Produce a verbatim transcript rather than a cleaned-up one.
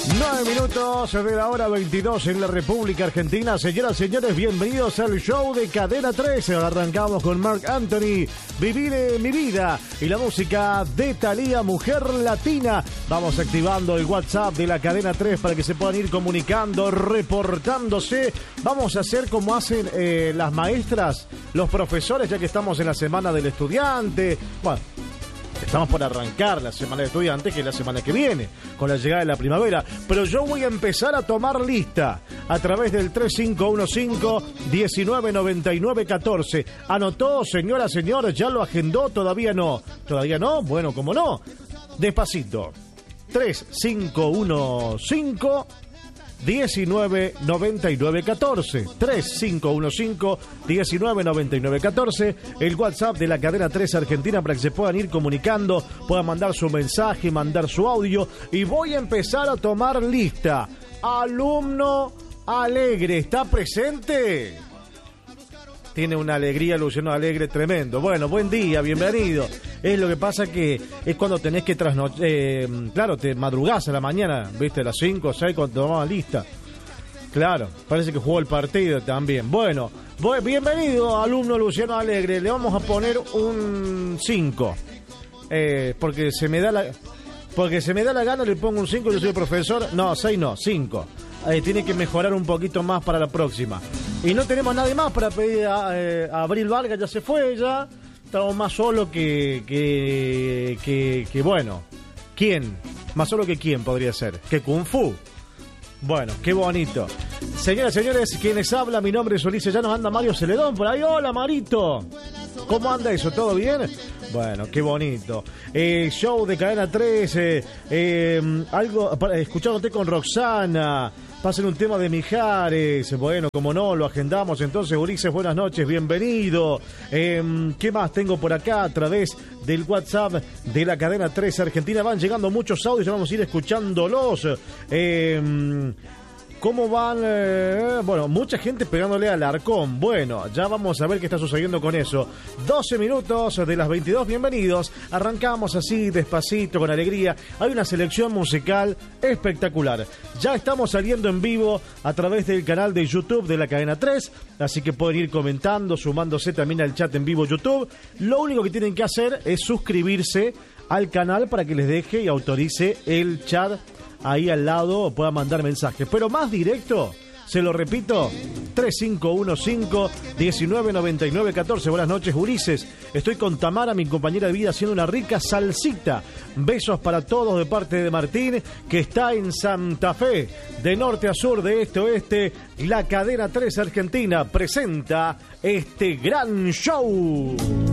nueve minutos de la hora veintidós en la República Argentina. Señoras y señores, bienvenidos al show de Cadena trece. Arrancamos con Marc Anthony, Vivir en mi vida, y la música de Thalía, Mujer Latina. Vamos activando el WhatsApp de la Cadena tres para que se puedan ir comunicando, reportándose. Vamos a hacer como hacen eh, las maestras, los profesores, ya que estamos en la Semana del Estudiante. Bueno, estamos por arrancar la Semana de Estudiantes, que es la semana que viene, con la llegada de la primavera. Pero yo voy a empezar a tomar lista a través del tres cinco uno cinco, uno nueve nueve nueve uno cuatro. ¿Anotó, señora, señor? ¿Ya lo agendó? ¿Todavía no? ¿Todavía no? Bueno, ¿cómo no? Despacito. tres cinco uno cinco, uno nueve nueve nueve uno cuatro. tres cinco uno cinco, uno nueve nueve nueve uno cuatro. El WhatsApp de la Cadena tres Argentina para que se puedan ir comunicando, puedan mandar su mensaje, mandar su audio. Y voy a empezar a tomar lista. Alumno Alegre, ¿está presente? Tiene una alegría, Luciano Alegre, tremendo. Bueno, buen día, bienvenido. Es lo que pasa que es cuando tenés que trasnochar. Eh, claro, te madrugás a la mañana, viste, a las cinco o seis cuando tomabas lista. Claro, parece que jugó el partido también. Bueno, voy, bienvenido, alumno Luciano Alegre. Le vamos a poner un cinco. Eh, porque se me da la... Porque se me da la gana, le pongo un cinco, yo soy el profesor. No, seis no, cinco. Eh, tiene que mejorar un poquito más para la próxima. Y no tenemos nadie más para pedir a, eh, a Abril Vargas, ya se fue, ya. Estamos más solo que, que, que, que, bueno, ¿quién? Más solo que quién podría ser, que Kung Fu. Bueno, qué bonito. Señoras y señores, quienes hablan, mi nombre es Ulises, ya nos anda Mario Celedón por ahí. Hola, Marito. ¿Cómo anda eso? ¿Todo bien? Bueno, qué bonito. Eh, show de Cadena tres, eh, eh, algo, escuchándote con Roxana. Pasen un tema de Mijares. Bueno, como no, lo agendamos. Entonces, Ulises, buenas noches, bienvenido. Eh, ¿Qué más tengo por acá? A través del WhatsApp de la Cadena tres Argentina van llegando muchos audios, vamos a ir escuchándolos. Eh, ¿Cómo van? Eh, bueno, mucha gente pegándole al Arcón. Bueno, ya vamos a ver qué está sucediendo con eso. doce minutos de las veintidós, bienvenidos. Arrancamos así, despacito, con alegría. Hay una selección musical espectacular. Ya estamos saliendo en vivo a través del canal de YouTube de la Cadena tres, así que pueden ir comentando, sumándose también al chat en vivo YouTube. Lo único que tienen que hacer es suscribirse al canal para que les deje y autorice el chat ahí al lado, pueda mandar mensajes. Pero más directo, se lo repito, tres cinco uno cinco, uno nueve nueve nueve uno cuatro. Buenas noches, Ulises. Estoy con Tamara, mi compañera de vida, haciendo una rica salsita. Besos para todos de parte de Martín, que está en Santa Fe. De norte a sur, de este a oeste, la Cadena tres Argentina presenta este gran show.